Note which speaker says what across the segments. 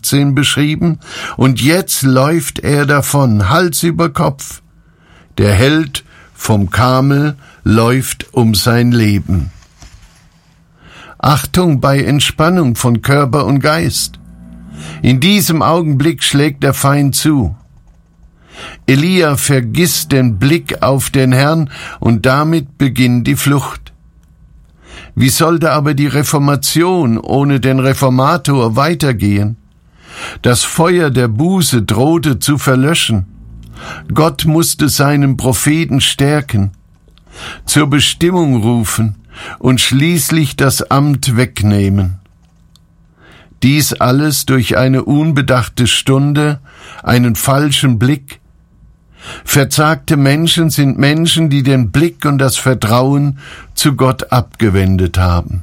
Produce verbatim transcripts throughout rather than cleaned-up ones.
Speaker 1: achtzehn beschrieben, und jetzt läuft er davon, Hals über Kopf. Der Held vom Karmel läuft um sein Leben. Achtung bei Entspannung von Körper und Geist. In diesem Augenblick schlägt der Feind zu. Elia vergisst den Blick auf den Herrn und damit beginnt die Flucht. Wie sollte aber die Reformation ohne den Reformator weitergehen? Das Feuer der Buße drohte zu verlöschen. Gott musste seinen Propheten stärken, zur Bestimmung rufen und schließlich das Amt wegnehmen. Dies alles durch eine unbedachte Stunde, einen falschen Blick. Verzagte Menschen sind Menschen, die den Blick und das Vertrauen zu Gott abgewendet haben.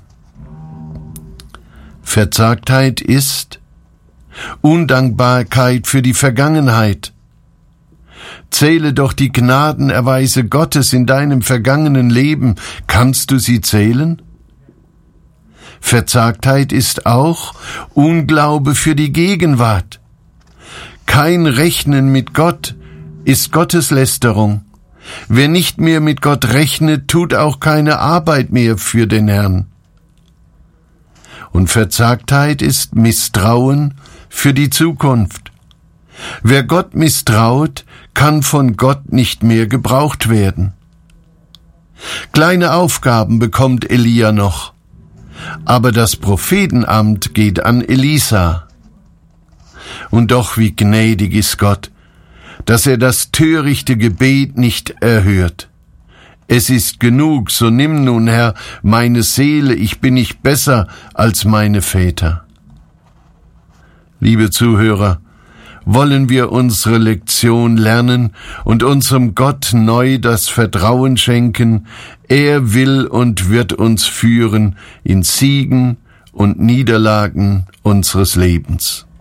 Speaker 1: Verzagtheit ist Undankbarkeit für die Vergangenheit. Zähle doch die Gnadenerweise Gottes in deinem vergangenen Leben. Kannst du sie zählen? Verzagtheit ist auch Unglaube für die Gegenwart. Kein Rechnen mit Gott ist Gotteslästerung. Wer nicht mehr mit Gott rechnet, tut auch keine Arbeit mehr für den Herrn. Und Verzagtheit ist Misstrauen für die Zukunft. Wer Gott misstraut, kann von Gott nicht mehr gebraucht werden. Kleine Aufgaben bekommt Elia noch, aber das Prophetenamt geht an Elisa. Und doch wie gnädig ist Gott, dass er das törichte Gebet nicht erhört. Es ist genug, so nimm nun, Herr, meine Seele, ich bin nicht besser als meine Väter. Liebe Zuhörer, wollen wir unsere Lektion lernen und unserem Gott neu das Vertrauen schenken, er will und wird uns führen in Siegen und Niederlagen unseres Lebens.